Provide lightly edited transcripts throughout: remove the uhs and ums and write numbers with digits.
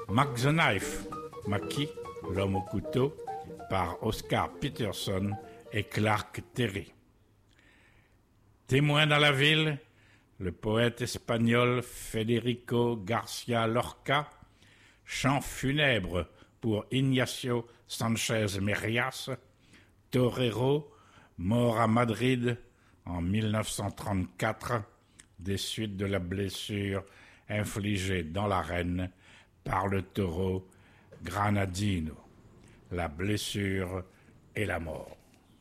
Mac the Knife, Mackie, l'homme au couteau, par Oscar Peterson et Clark Terry. Témoin dans la ville, le poète espagnol Federico García Lorca, chant funèbre pour Ignacio Sánchez Mejías, torero, mort à Madrid en 1934 des suites de la blessure infligée dans l'arène par le taureau Granadino. La blessure et la mort.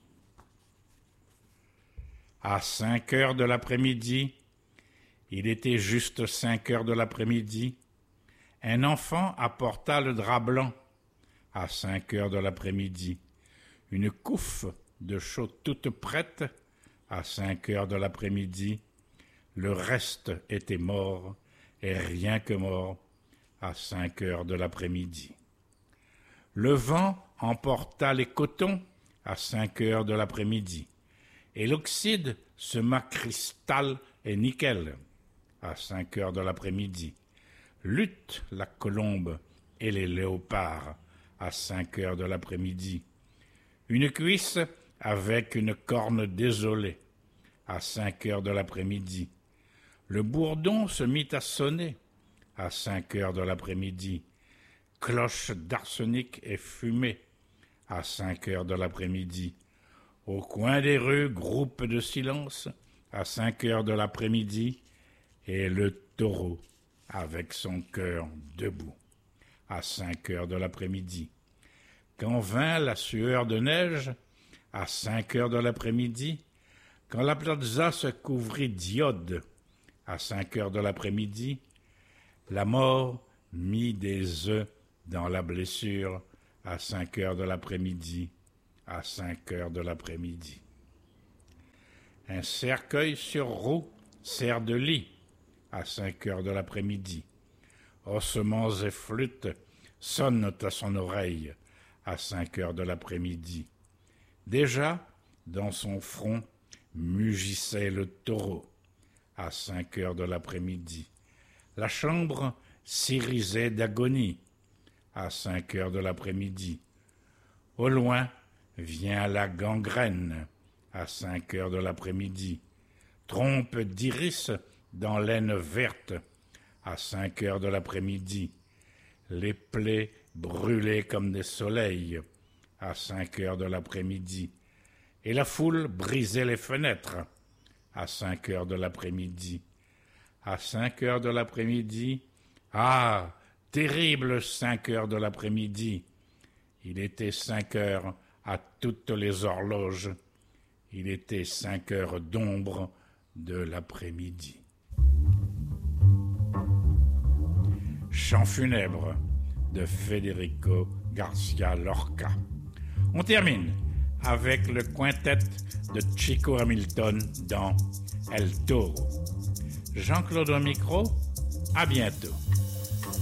À 5 heures de l'après-midi, il était juste 5 heures de l'après-midi, un enfant apporta le drap blanc. À 5 heures de l'après-midi, une couffe de chaux toute prête. À 5 heures de l'après-midi, le reste était mort, et rien que mort, à 5 heures de l'après-midi. Le vent emporta les cotons à 5 heures de l'après-midi, et l'oxyde sema cristal et nickel à 5 heures de l'après-midi. Lutte la colombe et les léopards à 5 heures de l'après-midi. Une cuisse avec une corne désolée à 5 heures de l'après-midi. Le bourdon se mit à sonner à 5 heures de l'après-midi. Cloche d'arsenic et fumée à 5 heures de l'après-midi. Au coin des rues, groupe de silence à 5 heures de l'après-midi. Et le taureau avec son cœur debout à 5 heures de l'après-midi. Quand vint la sueur de neige à 5 heures de l'après-midi, quand la plaza se couvrit d'iode à 5 heures de l'après-midi, la mort mit des œufs dans la blessure à 5 heures de l'après-midi, à 5 heures de l'après-midi. Un cercueil sur roue sert de lit à 5 heures de l'après-midi. Ossements et flûtes sonnent à son oreille à 5 heures de l'après-midi. Déjà, dans son front, mugissait le taureau à 5 heures de l'après-midi. La chambre s'irisait d'agonie à 5 heures de l'après-midi. Au loin vient la gangrène à 5 heures de l'après-midi. Trompe d'iris dans l'aine verte à 5 heures de l'après-midi. Les plaies brûlées comme des soleils à 5 heures de l'après-midi. Et la foule brisait les fenêtres à 5 heures de l'après-midi. À 5 heures de l'après-midi, ah, terrible 5 heures de l'après-midi. Il était 5 heures à toutes les horloges. Il était 5 heures d'ombre de l'après-midi. Chant funèbre de Federico García Lorca. On termine avec le quintet de Chico Hamilton dans El Toro. Jean-Claude au micro, à bientôt.